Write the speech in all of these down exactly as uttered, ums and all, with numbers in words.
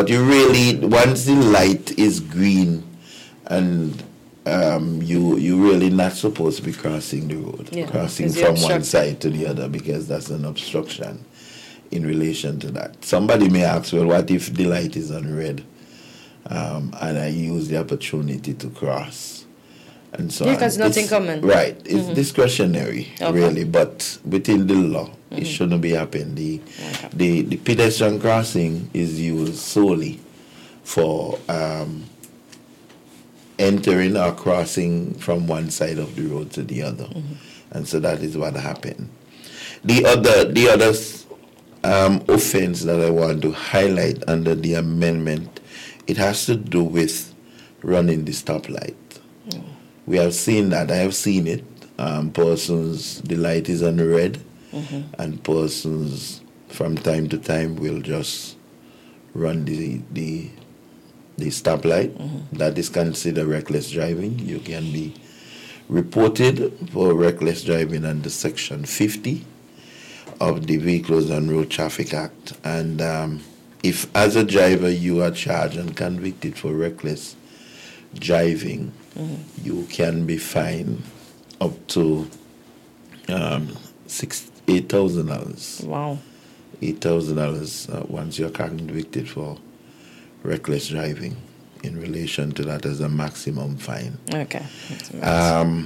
but you really, once the light is green and um, you you really not supposed to be crossing the road, yeah, crossing from one side to the other, because that's an obstruction in relation to that. Somebody may ask, well, what if the light is on red um, and I use the opportunity to cross? And so yeah, because nothing it's, common. Right. It's mm-hmm. discretionary, okay. really, but within the law, mm-hmm. it shouldn't be happening. The, okay. the, the pedestrian crossing is used solely for um, entering or crossing from one side of the road to the other. Mm-hmm. And so that is what happened. The other, the other um, offense that I want to highlight under the amendment, it has to do with running the stoplight. Mm. We have seen that. I have seen it. Um, persons, the light is on red, mm-hmm. and persons from time to time will just run the the the stoplight. Mm-hmm. That is considered reckless driving. You can be reported for reckless driving under Section fifty of the Vehicles and Road Traffic Act. And um, if as a driver you are charged and convicted for reckless driving, mm-hmm. you can be fined up to um, six, eight thousand dollars. Wow. Eight thousand dollars uh, once you're convicted for reckless driving, in relation to that as a maximum fine. Okay. Um,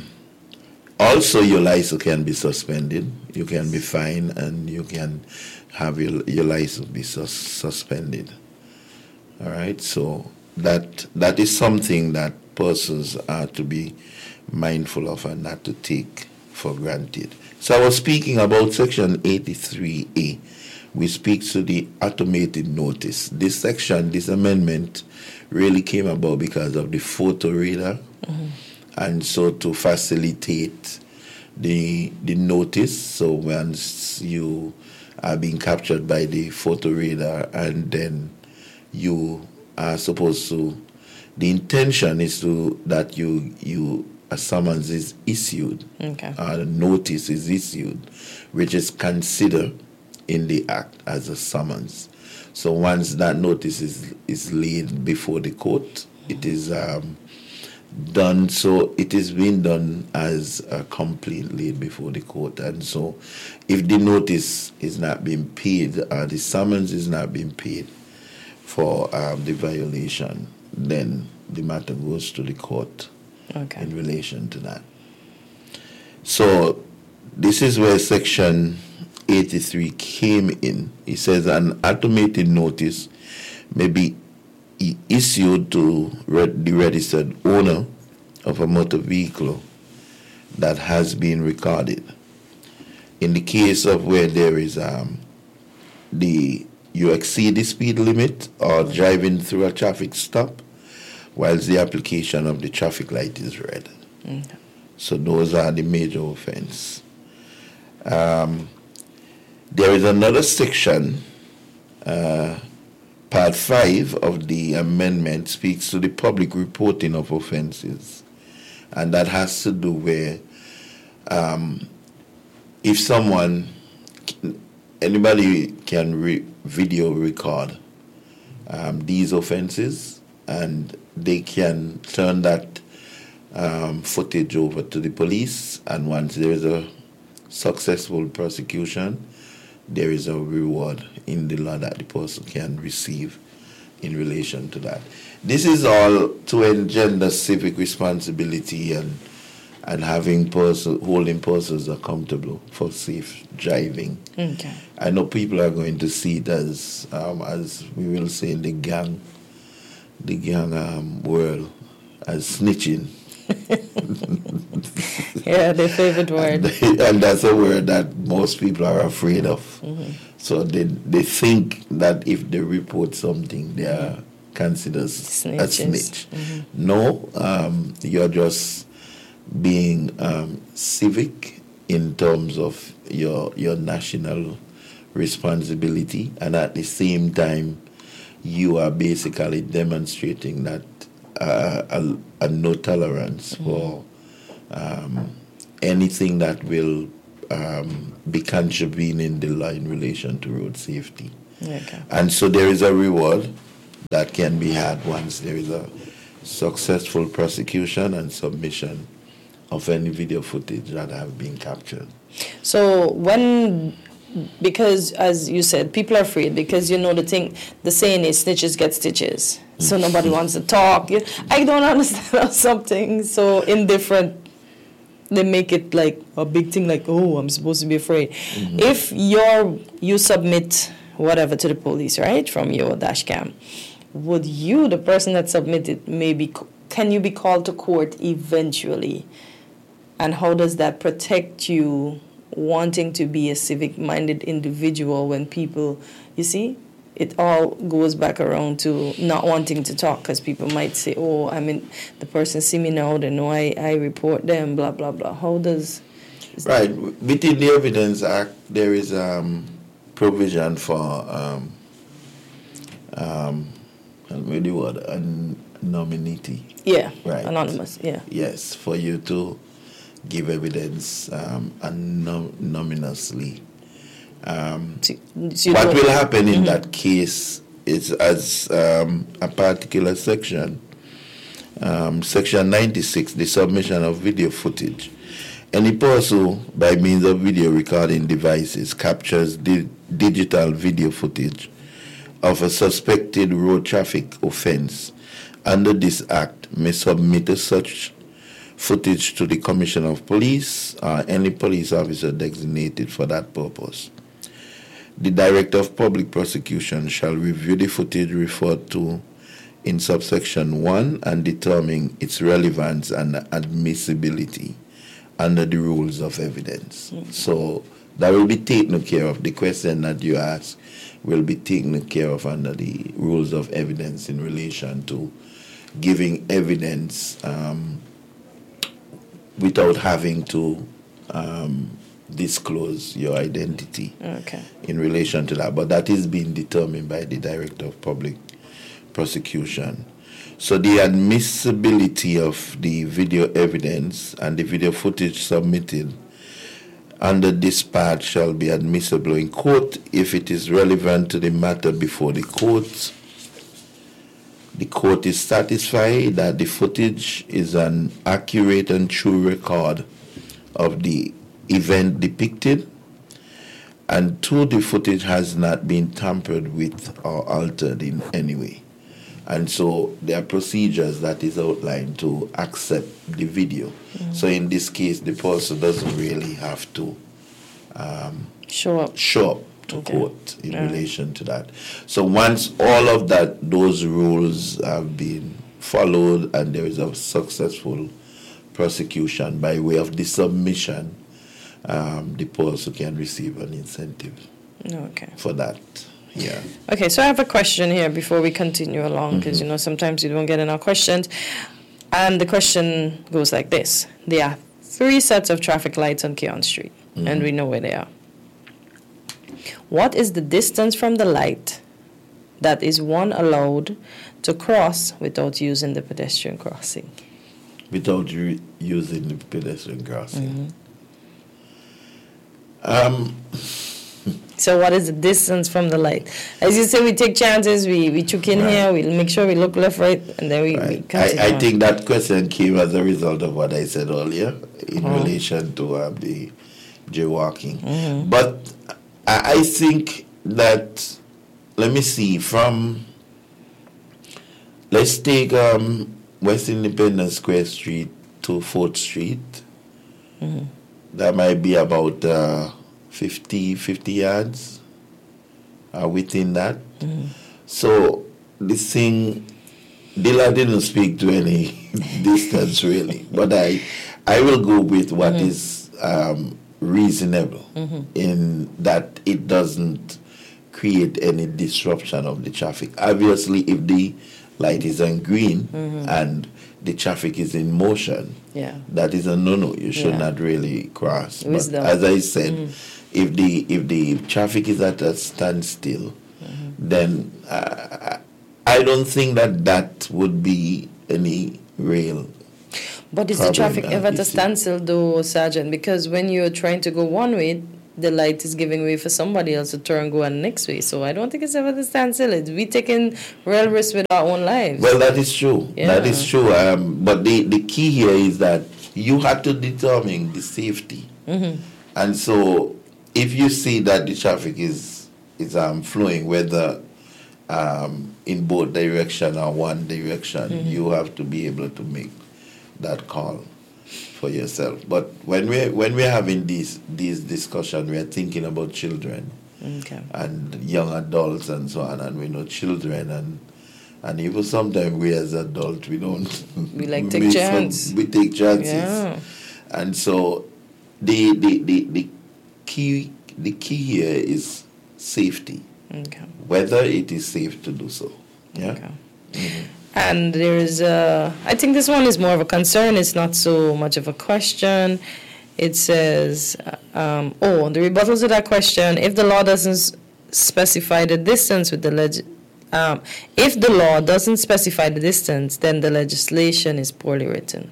also, your license can be suspended. You can be fined, and you can have your your license be sus- suspended. All right. So that that is something that persons are to be mindful of and not to take for granted. So I was speaking about Section eighty-three A, which speaks to the automated notice. This section, this amendment, really came about because of the photo reader, mm-hmm. and so to facilitate the the notice. So once you are being captured by the photo reader, and then you are supposed to, the intention is to that you you a summons is issued, okay. uh, a notice is issued, which is considered in the act as a summons. So once that notice is is laid before the court, it is um, done. So it is being done as a complaint laid before the court. And so if the notice is not being paid, or the summons is not being paid for um, the violation, then the matter goes to the court, okay. in relation to that. So this is where Section eighty-three came in. It says an automated notice may be issued to the registered owner of a motor vehicle that has been recorded. In the case of where there is um, the you exceed the speed limit or driving through a traffic stop whilst the application of the traffic light is red. Okay. So those are the major offense. Um, there is another section, uh, Part five of the amendment speaks to the public reporting of offenses. And that has to do with um, if someone, anybody can re- video record um, these offenses, and they can turn that um, footage over to the police, and once there is a successful prosecution, there is a reward in the law that the person can receive in relation to that. This is all to engender civic responsibility and and having person, holding persons accountable for safe driving. Okay. I know people are going to see it as, um, as we will say in the gang, the gang um, world, as snitching. Yeah, their favorite word. And, and that's a word that most people are afraid of. Mm-hmm. So they they think that if they report something, they are considered a snitch. Mm-hmm. No, um, you're just being um, civic in terms of your your national responsibility, and at the same time, you are basically demonstrating that uh, a, a no tolerance mm-hmm. for um, anything that will um, be contravening the law in relation to road safety. Okay. And so there is a reward that can be had once there is a successful prosecution and submission of any video footage that have been captured. So when, because as you said, people are afraid because, you know, the thing, the saying is snitches get stitches. So nobody wants to talk. I don't understand something so indifferent. They make it like a big thing, like, oh, I'm supposed to be afraid. Mm-hmm. If you're, you submit whatever to the police, right, from your dash cam, would you, the person that submitted, maybe, can you be called to court eventually? And how does that protect you wanting to be a civic-minded individual when people, you see, it all goes back around to not wanting to talk because people might say, oh, I mean, the person see me now, they know I, I report them, blah, blah, blah. How does... Right. Within the Evidence Act, there is um, provision for, um, um, what do you word, anonymity. Yeah, right. Anonymous, yeah. Yes, for you to give evidence um, anonymously. Um, so, so what will happen in mm-hmm. that case is as um, a particular section, um, section ninety-six, the submission of video footage. Any person by means of video recording devices captures di- digital video footage of a suspected road traffic offense under this act may submit such footage to the Commissioner of Police or any police officer designated for that purpose. The Director of Public Prosecution shall review the footage referred to in subsection one and determine its relevance and admissibility under the rules of evidence. Mm-hmm. So that will be taken care of. The question that you ask will be taken care of under the rules of evidence in relation to giving evidence um, without having to um, disclose your identity okay. in relation to that. But that is being determined by the Director of Public Prosecution. So the admissibility of the video evidence and the video footage submitted under this part shall be admissible in court if it is relevant to the matter before the court. The court is satisfied that the footage is an accurate and true record of the event depicted, and two, the footage has not been tampered with or altered in any way. And so there are procedures that is outlined to accept the video. Mm-hmm. So in this case, the person doesn't really have to um, show up. Show up to okay. court in yeah. relation to that. So once all of that, those rules have been followed and there is a successful prosecution by way of the submission, um, the person can receive an incentive okay. for that. Yeah. Okay, so I have a question here before we continue along, because, mm-hmm. you know, sometimes you don't get enough questions. And the question goes like this. There are three sets of traffic lights on Keon Street, mm-hmm. and we know where they are. What is the distance from the light that is one allowed to cross without using the pedestrian crossing? Without re- using the pedestrian crossing? Mm-hmm. Um... So what is the distance from the light? As you say, we take chances, we, we chook in right. here, we make sure we look left, right, and then we, right. we continue. I, I think that question came as a result of what I said earlier in oh. relation to uh, the jaywalking. Mm-hmm. But I, I think that, let me see, from, let's take um, West Independence Square Street to fourth Street. Mm-hmm. That might be about... Uh, fifty, fifty yards uh, within that. Mm-hmm. So this thing, Dilla didn't speak to any distance really, but I I will go with what mm-hmm. is um, reasonable mm-hmm. in that it doesn't create any disruption of the traffic. Obviously, if the light is on green mm-hmm. and the traffic is in motion, yeah. that is a no-no. You should yeah. not really cross. Wisdom. But as I said, mm-hmm. If the if the traffic is at a standstill, mm-hmm. then uh, I don't think that that would be any real. But is the traffic ever at a standstill, though, Sergeant? Because when you're trying to go one way, the light is giving way for somebody else to turn and go on the next way. So I don't think it's ever to stand still. It's we taking real risks with our own lives. Well, that is true. Yeah. That is true. Um, but the, the key here is that you have to determine the safety. Mm-hmm. And so if you see that the traffic is, is um, flowing, whether um, in both direction or one direction, mm-hmm. you have to be able to make that call for yourself. But when we're when we're having these these discussions, we're thinking about children okay. and young adults and so on, and we know children and and even sometimes we as adults we don't we like take chances. We take chances, yeah. And so the the, the the key the key here is safety. Okay. Whether it is safe to do so. Yeah. Okay. Mm-hmm. And there is a, I think this one is more of a concern. It's not so much of a question. It says, um, oh, the rebuttal to that question, if the law doesn't specify the distance with the leg, um, if the law doesn't specify the distance, then the legislation is poorly written.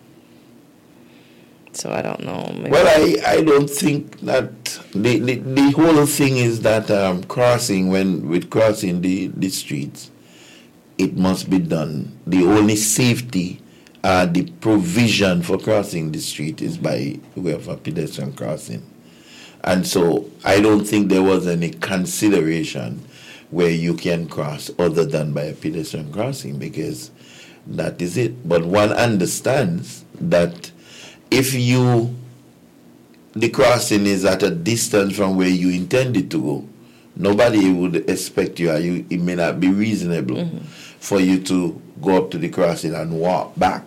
So I don't know. Maybe. Well, I, I don't think that the, the, the whole thing is that um, crossing, when with crossing the, the streets, it must be done. The only safety, uh, the provision for crossing the street is by way of a pedestrian crossing. And so I don't think there was any consideration where you can cross other than by a pedestrian crossing, because that is it. But one understands that if you, the crossing is at a distance from where you intended to go, nobody would expect you, or you, it may not be reasonable mm-hmm. for you to go up to the crossing and walk back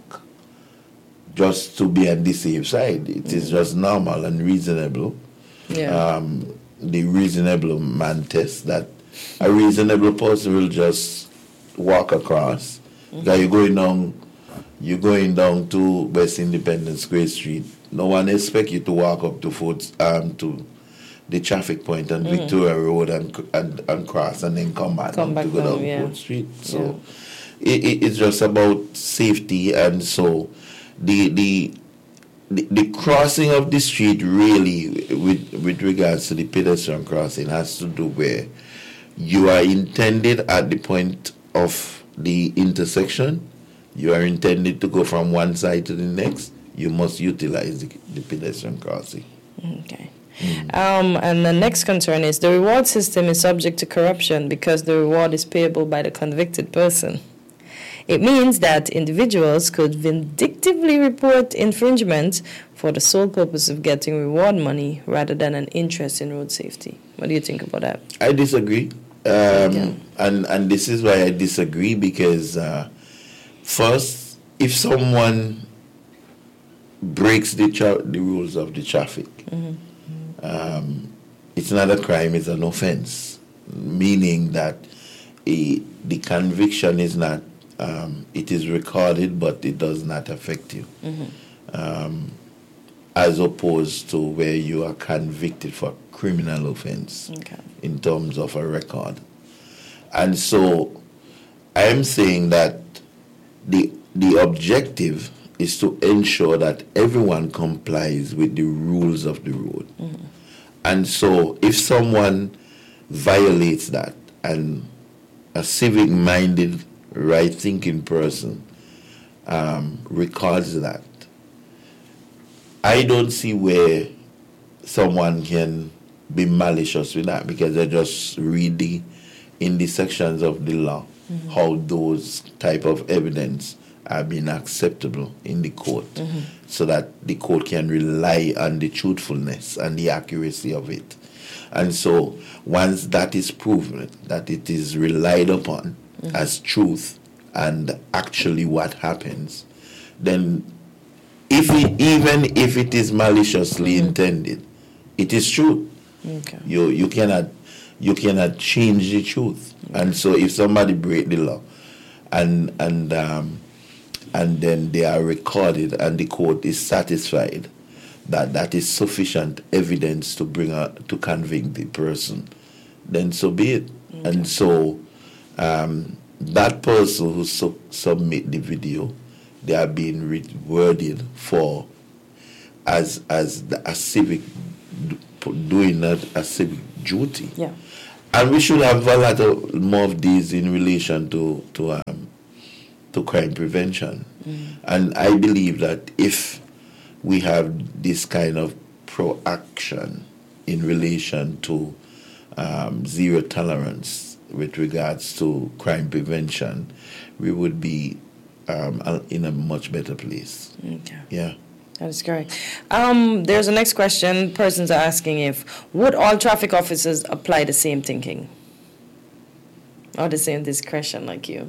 just to be on the safe side. It mm-hmm. is just normal and reasonable. Yeah. Um, the reasonable man test that a reasonable person will just walk across. Mm-hmm. Because you're going down, you're going down to West Independence Square Street. No one expects you to walk up to Fort, um to the traffic point on mm-hmm. Victoria Road and, and and cross and then come back, come back to go down, down yeah. Fort Street. So yeah. it, it, it's just about safety, and so the the the, the crossing of the street really with with regards to the pedestrian crossing has to do where you are intended at the point of the intersection, you are intended to go from one side to the next, you must utilize the, the pedestrian crossing. Okay. Mm. Um, and the next concern is the reward system is subject to corruption because the reward is payable by the convicted person. It means that individuals could vindictively report infringement for the sole purpose of getting reward money rather than an interest in road safety. What do you think about that? I disagree. Um, yeah. and, and this is why I disagree, because uh, first, if someone breaks the, tra- the rules of the traffic, mm-hmm. um, it's not a crime, it's an offense, meaning that a, the conviction is not, um, it is recorded, but it does not affect you. Mm-hmm. Um, as opposed to where you are convicted for criminal offense okay. in terms of a record. And so I am saying that the the objective is to ensure that everyone complies with the rules of the road. Mm-hmm. And so if someone violates that, and a civic-minded, right-thinking person um, records that, I don't see where someone can be malicious with that, because they just read the, in the sections of the law mm-hmm. how those type of evidence are being acceptable in the court, mm-hmm. so that the court can rely on the truthfulness and the accuracy of it. And so once that is proven, that it is relied upon mm-hmm. as truth and actually what happens, then if it, even if it is maliciously mm-hmm. intended, it is true. Okay. You you cannot you cannot change the truth. Okay. And so if somebody break the law, and and um, and then they are recorded, and the court is satisfied that that is sufficient evidence to bring a, to convict the person, then so be it. Okay. And so um, that person who su- submit the video, they are being rewarded for as as the, a civic p- doing a, a civic duty. Yeah. And we should have a lot of more of these in relation to to um, to crime prevention. Mm. And I believe that if we have this kind of proaction in relation to um, zero tolerance with regards to crime prevention, we would be um, in a much better place. Okay. Yeah. That is correct. Um, there's a next question. Persons are asking if, would all traffic officers apply the same thinking? Or the same discretion like you?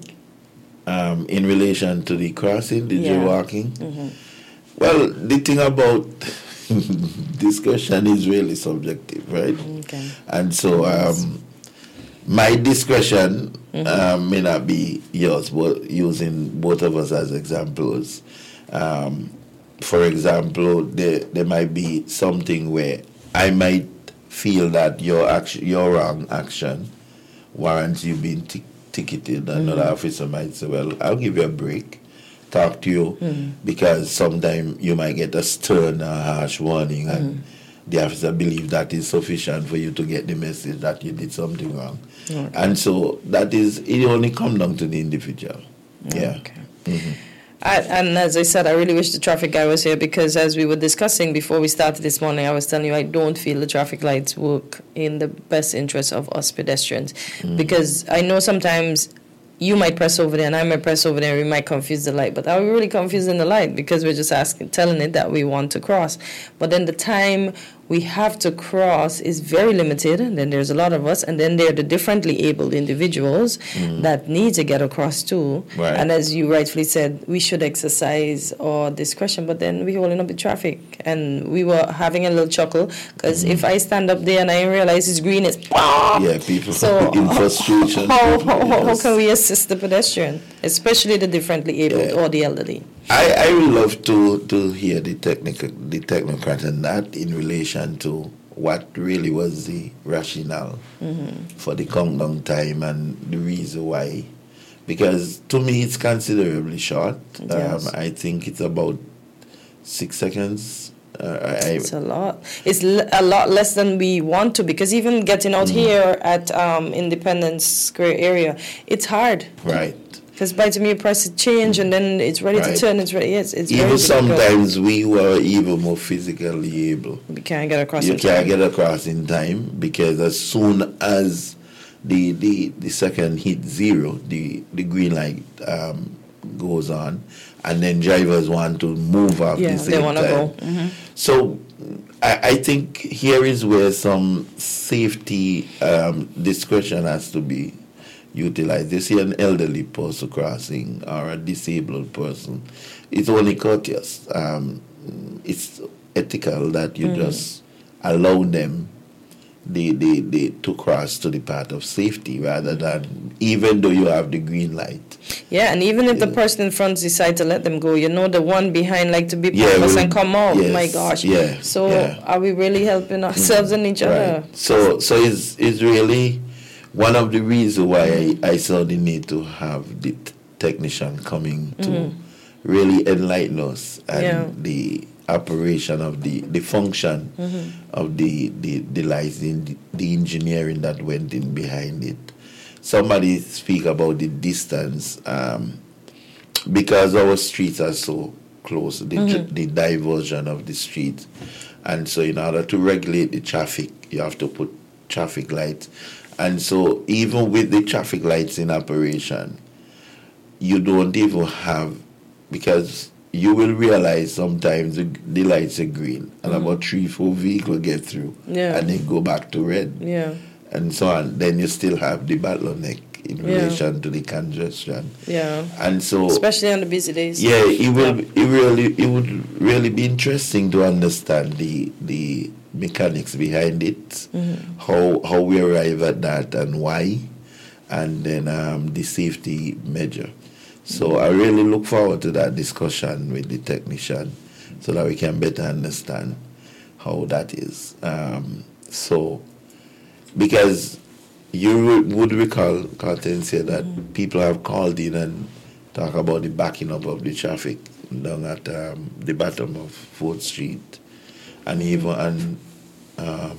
Um, in relation to the crossing, the Yeah. jaywalking? Mm-hmm. Well, the thing about discretion is really subjective, right? Okay. And so um, my discretion mm-hmm. um, may not be yours, but using both of us as examples. Um, for example, there, there might be something where I might feel that your action, your wrong action warrants you being t- ticketed. Mm-hmm. Another officer might say, well, I'll give you a break, talk to you, mm-hmm. because sometimes you might get a stern or harsh warning, and mm-hmm. the officer believes that is sufficient for you to get the message that you did something wrong. Okay. And so that is, it only comes down to the individual. Oh, yeah. Okay. Mm-hmm. I, and as I said, I really wish the traffic guy was here, because as we were discussing before we started this morning, I was telling you I don't feel the traffic lights work in the best interest of us pedestrians. Mm. Because I know sometimes you might press over there and I might press over there and we might confuse the light. But are we really confusing the light? Because we're just asking, telling it that we want to cross. But then the time we have to cross is very limited, and then there's a lot of us, and then there are the differently abled individuals mm. that need to get across too. Right. And as you rightfully said, we should exercise our discretion, but then we're holding up the traffic. And we were having a little chuckle, because mm. if I stand up there and I realize it's green, it's yeah, people so in frustration. How, how, how, how can we assist the pedestrian, especially the differently abled yeah. or the elderly? I, I would love to, to hear the technical the technocrat on that in relation to what really was the rationale mm-hmm. for the countdown time and the reason why. Because to me it's considerably short. Yes. Um, I think it's about six seconds. Uh, I, it's a lot. It's l- a lot less than we want to, because even getting out mm-hmm. here at um, Independence Square area, it's hard. Right. Because by the time you press it change and then it's ready right. to turn, it's ready. Yes, it's even very sometimes we were even more physically able. We can't get across. You in can't time. get across in time, because as soon as the the, the second hit zero, the the green light um, goes on, and then drivers want to move off yeah, the same they want to time. go. Mm-hmm. So I, I think here is where some safety um, discretion has to be utilized. You see an elderly person crossing or a disabled person, it's only courteous. Um, it's ethical that you mm. just allow them the, the, the, to cross to the path of safety, rather than, even though you have the green light. Yeah, and even if yeah. the person in front decides to let them go, you know, the one behind like to be yeah, purpose and come out. Yes, my gosh. Yeah. So yeah. are we really helping ourselves mm. and each right. other? So so it's, it's really one of the reasons why I, I saw the need to have the t- technician coming to mm-hmm. really enlighten us and yeah. the operation of the, the function mm-hmm. of the, the, the lights, the, the engineering that went in behind it. Somebody speak about the distance um, because our streets are so close, the, mm-hmm. the diversion of the street. And so in order to regulate the traffic, you have to put traffic lights. And so even with the traffic lights in operation, you don't even have, because you will realize sometimes the, the lights are green and mm-hmm. about three, four vehicles get through yeah. and they go back to red. Yeah. And so on. Then you still have the bottleneck in yeah. relation to the congestion. Yeah. And so, especially on the busy days. Yeah, it will yeah. it really it would really be interesting to understand the the mechanics behind it, mm-hmm. how how we arrive at that and why, and then um, the safety measure. So mm-hmm. I really look forward to that discussion with the technician, so that we can better understand how that is. Um, so, because you would recall, Carlton said that mm-hmm. people have called in and talk about the backing up of the traffic down at um, the bottom of Fourth Street. And even and um,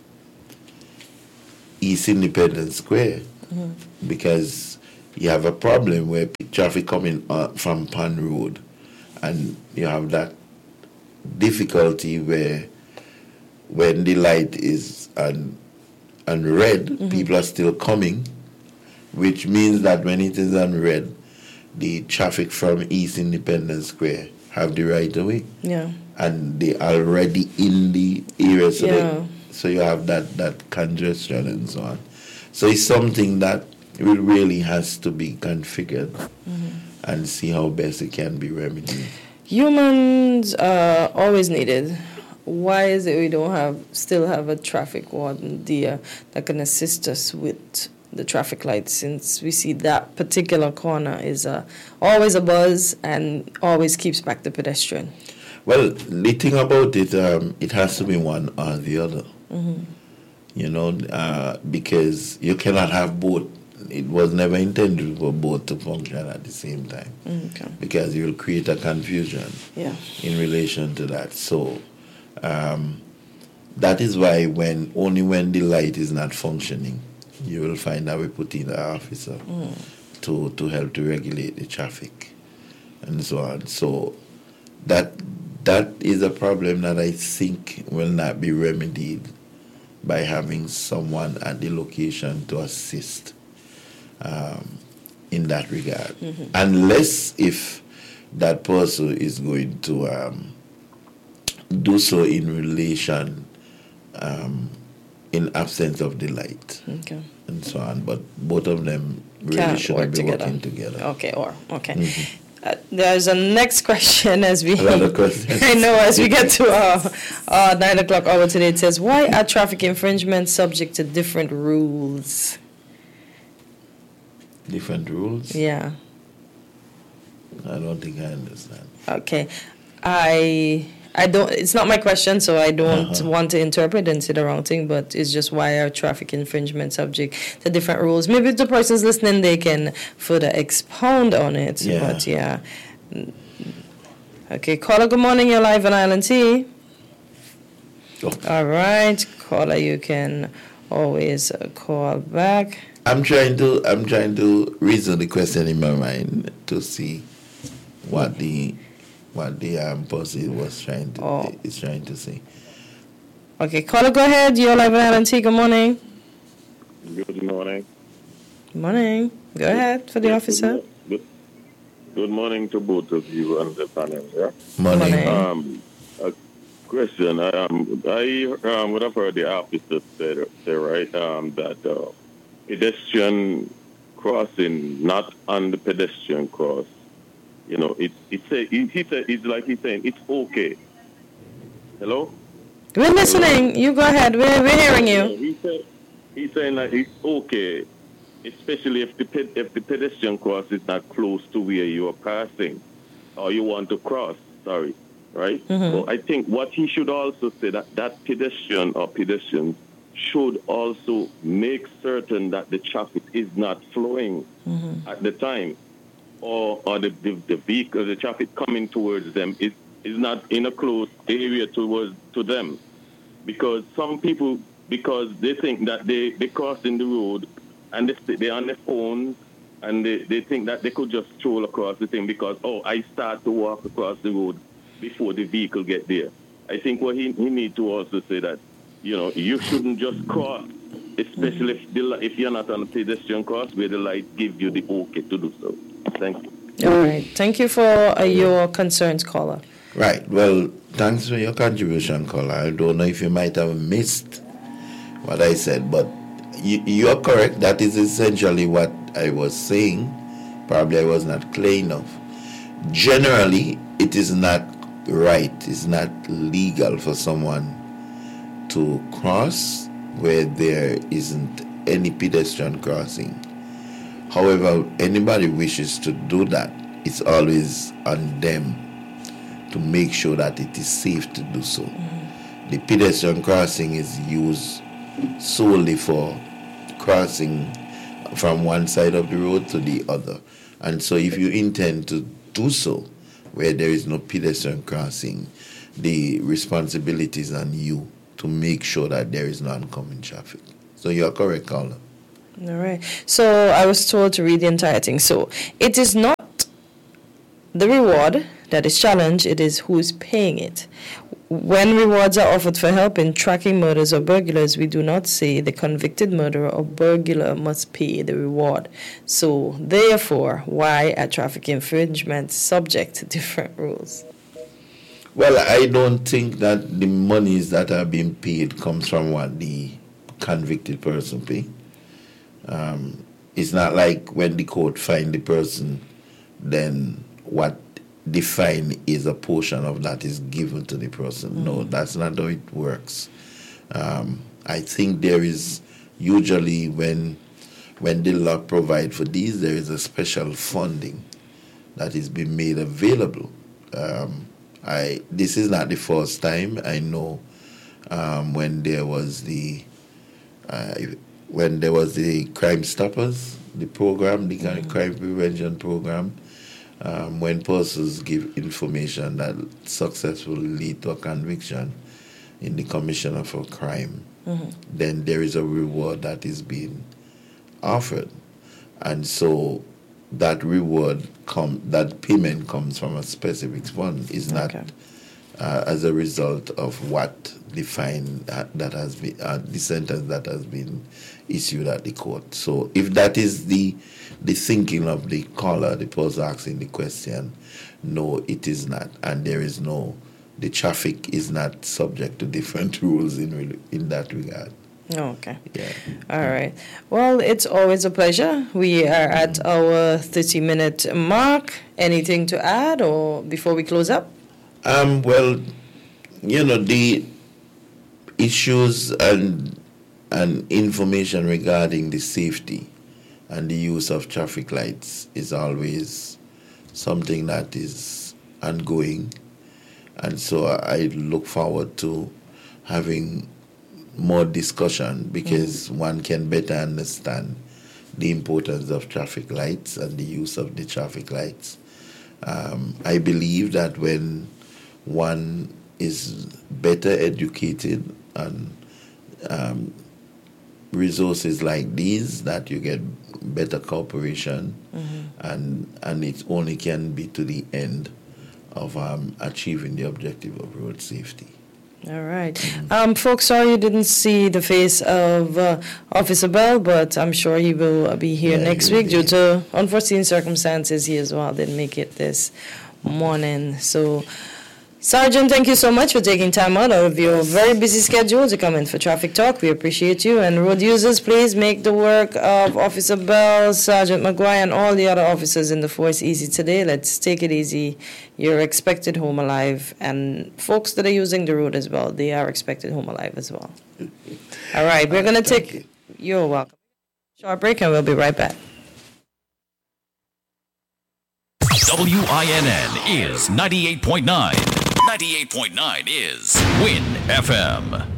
East Independence Square, mm-hmm. because you have a problem where traffic coming uh, from Pan Road, and you have that difficulty where when the light is on, on red, mm-hmm. people are still coming, which means that when it is on red, the traffic from East Independence Square have the right of way. Yeah. And they are already in the area, so, yeah. they, so you have that, that congestion and so on. So it's something that will really has to be configured, mm-hmm. and see how best it can be remedied. Humans are always needed. Why is it we don't have still have a traffic warden there that can assist us with the traffic lights, since we see that particular corner is uh, always a buzz and always keeps back the pedestrian? Well, the thing about it, um, it has to be one or the other. Mm-hmm. You know, uh, because you cannot have both. It was never intended for both to function at the same time. Okay. Because you will create a confusion, yeah. in relation to that. So um, that is why when only when the light is not functioning, you will find that we put in an officer mm. to, to help to regulate the traffic and so on. So that that is a problem that I think will not be remedied by having someone at the location to assist um, in that regard. Mm-hmm. Unless if that person is going to um, do so in relation, um, in absence of the light. Okay. And so on. But both of them really Can't should work be together. working together. Okay, or, okay. Mm-hmm. Uh, there's a next question as we... A lot of questions. I know, as we get to our, our nine o'clock hour today, it says, why are traffic infringements subject to different rules? Different rules? Yeah. I don't think I understand. Okay. I... I don't. It's not my question, so I don't uh-huh. want to interpret and say the wrong thing. But it's just why are traffic infringement subject to different rules? Maybe if the person's listening, they can further expound on it. Yeah. But yeah. Okay, caller. Good morning. You're live on Island T. Oh. All right, caller. You can always uh, call back. I'm trying to. I'm trying to reason the question in my mind to see what the. What the um, person was trying to oh. is trying to say. Okay, caller, go ahead. You're live on L N T. Good morning. Good morning. Good morning. Go good, ahead for the good, officer. Good, good morning to both of you on the panel. Yeah. Morning. morning. Um, a question. Um, I um, would have heard the officer say, say right um, that uh, pedestrian crossing not on the pedestrian cross. You know, it's it's a, he, he said it's like he's saying it's okay. Hello? We're listening. Hello? You go ahead. We're we're hearing you. He said he's saying that it's okay, especially if the if the pedestrian cross is not close to where you are passing, or you want to cross. Sorry, right? Mm-hmm. So I think what he should also say that that pedestrian or pedestrians should also make certain that the traffic is not flowing mm-hmm. at the time. Or, or the, the, the vehicle, the traffic coming towards them is, is not in a close area towards to them. Because some people, because they think that they, they crossing the road and they, they're on their phones and they, they think that they could just stroll across the thing because, oh, I start to walk across the road before the vehicle get there. I think what he, he need to also say that, you know, you shouldn't just cross, especially if, the, if you're not on a pedestrian cross where the light gives you the okay to do so. Thank you. All right. Thank you for uh, your concerns, caller. Right. Well, thanks for your contribution, caller. I don't know if you might have missed what I said, but you, you're correct. That is essentially what I was saying. Probably I was not clear enough. Generally, it is not right, it's not legal for someone to cross where there isn't any pedestrian crossing. However, anybody wishes to do that, it's always on them to make sure that it is safe to do so. Mm-hmm. The pedestrian crossing is used solely for crossing from one side of the road to the other. And so if you intend to do so where there is no pedestrian crossing, the responsibility is on you to to make sure that there is no oncoming traffic. So you are correct, caller. All right. So I was told to read the entire thing. So it is not the reward that is challenged, it is who is paying it. When rewards are offered for help in tracking murders or burglars, we do not say the convicted murderer or burglar must pay the reward. So, therefore, why are traffic infringements subject to different rules? Well, I don't think that the monies that are being paid comes from what the convicted person pay. Um, it's not like when the court find the person, then what the fine is a portion of that is given to the person. Mm-hmm. No, that's not how it works. Um, I think there is usually when when the law provide for these, there is a special funding that is being made available. Um, I this is not the first time. I know um, when there was the uh, when there was the Crime Stoppers, the program, the mm-hmm. crime prevention program. Um, when persons give information that successfully lead to a conviction in the commission of a crime, mm-hmm. then there is a reward that is being offered. And so that reward, com- that payment comes from a specific fund, is not okay. uh, as a result of what the fine that, that has been, uh, the sentence that has been issued at the court. So if that is the the thinking of the caller, the person asking the question, no, it is not. And there is no, the traffic is not subject to different rules in in that regard. Oh, okay. Yeah. All right. Well, it's always a pleasure. We are at our thirty-minute mark. Anything to add or before we close up? Um. Well, you know, the issues and and information regarding the safety and the use of traffic lights is always something that is ongoing. And so I look forward to having more discussion because mm-hmm. one can better understand the importance of traffic lights and the use of the traffic lights. Um, I believe that when one is better educated and um, resources like these, that you get better cooperation, mm-hmm. and and it only can be to the end of um, achieving the objective of road safety. All right. Mm-hmm. Um, folks, sorry you didn't see the face of uh, Officer Bell, but I'm sure he will be here yeah, next week due to unforeseen circumstances. He as well didn't make it this morning. So, Sergeant, thank you so much for taking time out of your very busy schedule to come in for Traffic Talk. We appreciate you. And road users, please make the work of Officer Bell, Sergeant McGuire, and all the other officers in the force easy today. Let's take it easy. You're expected home alive. And folks that are using the road as well, they are expected home alive as well. All right, we're going to take... You. You're welcome. Short break, and we'll be right back. W I N N is ninety-eight point nine. ninety-eight point nine is Win F M.